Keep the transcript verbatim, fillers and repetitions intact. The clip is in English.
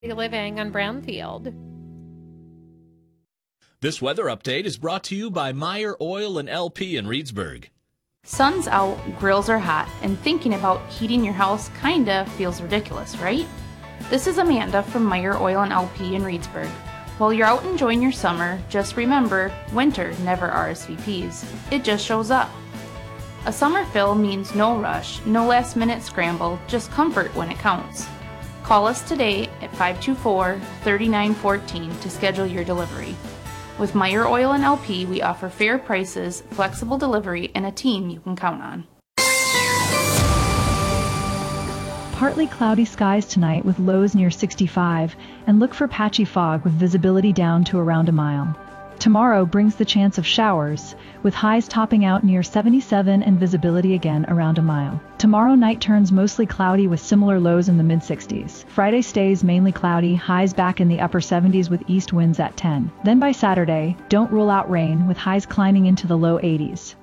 living on Brownfield. This weather update is brought to you by Meyer Oil and L P in Reedsburg. Sun's out, grills are hot, and thinking about heating your house kinda feels ridiculous, right? This is Amanda from Meyer Oil and L P in Reedsburg. While you're out enjoying your summer, just remember, winter never R S V Ps. It just shows up. A summer fill means no rush, no last minute scramble, just comfort when it counts. Call us today at five two four, three nine one four to schedule your delivery. With Meyer Oil and L P, we offer fair prices, flexible delivery, and a team you can count on. Partly cloudy skies tonight with lows near sixty-five, and look for patchy fog with visibility down to around a mile. Tomorrow brings the chance of showers, with highs topping out near seventy-seven and visibility again around a mile. Tomorrow night turns mostly cloudy with similar lows in the mid sixties. Friday stays mainly cloudy, highs back in the upper seventies with east winds at ten. Then by Saturday, don't rule out rain with highs climbing into the low eighties.